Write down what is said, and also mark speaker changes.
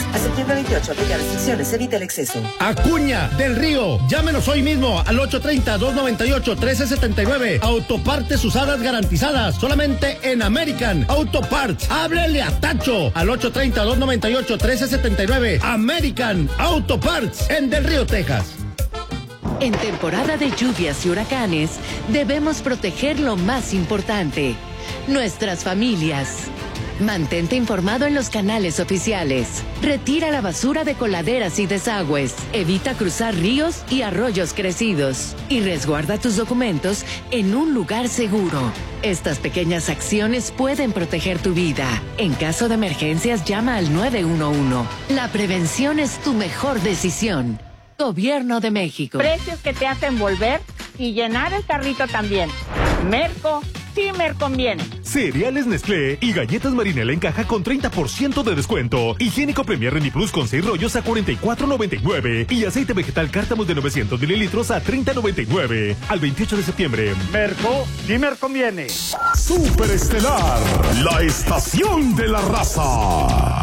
Speaker 1: A septiembre 28, aplica restricciones, evita el exceso.
Speaker 2: Acuña del Río, llámenos hoy mismo al 830-298-1379. Autopartes usadas garantizadas, solamente en American Auto Parts. Háblele a Tacho al 830-298-1379. American Auto Parts en Del Río, Texas.
Speaker 3: En temporada de lluvias y huracanes, debemos proteger lo más importante, nuestras familias. Mantente informado en los canales oficiales. Retira la basura de coladeras y desagües. Evita cruzar ríos y arroyos crecidos. Y resguarda tus documentos en un lugar seguro. Estas pequeñas acciones pueden proteger tu vida. En caso de emergencias, llama al 911. La prevención es tu mejor decisión. Gobierno de México.
Speaker 4: Precios que te hacen volver y llenar el carrito también. Merco, sí me conviene.
Speaker 5: Cereales Nestlé y galletas Marinela en caja con 30% de descuento. Higiénico Premier Reniplus con 6 rollos a $44.99. Y aceite vegetal Cártamos de 900 mililitros a $30.99. Al 28 de septiembre.
Speaker 6: Merco, sí me conviene.
Speaker 7: Superestelar, la estación de la raza.